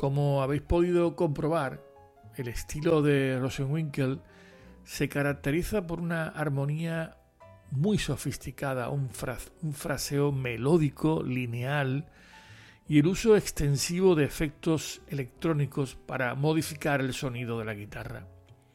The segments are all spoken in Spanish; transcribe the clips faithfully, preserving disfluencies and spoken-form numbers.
Como habéis podido comprobar, el estilo de Rosenwinkel se caracteriza por una armonía muy sofisticada, un, fra- un fraseo melódico, lineal y el uso extensivo de efectos electrónicos para modificar el sonido de la guitarra.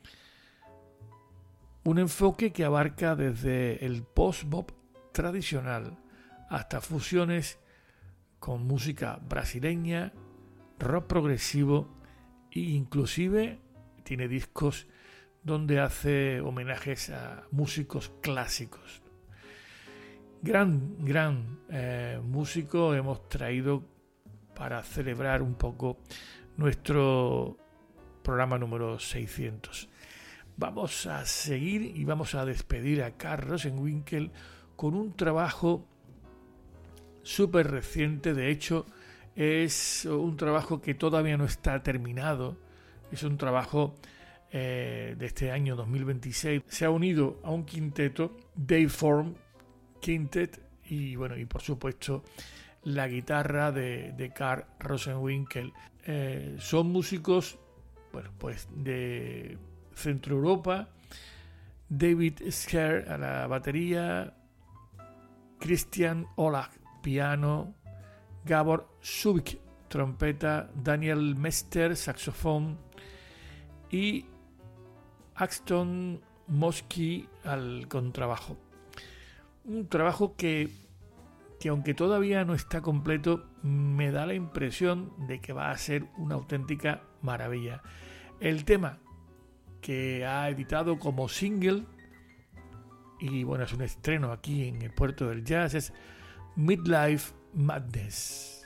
Un enfoque que abarca desde el post-bop tradicional hasta fusiones con música brasileña, rock progresivo e inclusive tiene discos donde hace homenajes a músicos clásicos. Gran, gran eh, músico hemos traído para celebrar un poco nuestro programa número seiscientos. Vamos a seguir y vamos a despedir a Karl Rosenwinkel con un trabajo súper reciente. De hecho, es un trabajo que todavía no está terminado. Es un trabajo eh, de este año dos mil veintiséis. Se ha unido a un quinteto, Dayform Quintet, y bueno, y por supuesto la guitarra de, de Karl Rosenwinkel. Eh, son músicos, bueno, pues de Centro Europa. David Scher a la batería, Christian Olah piano, Gabor Subik trompeta, Daniel Mester saxofón y Axton Moski al contrabajo. Un trabajo que, que aunque todavía no está completo, me da la impresión de que va a ser una auténtica maravilla. El tema que ha editado como single, y bueno, es un estreno aquí en el Puerto del Jazz, es Midlife Madness.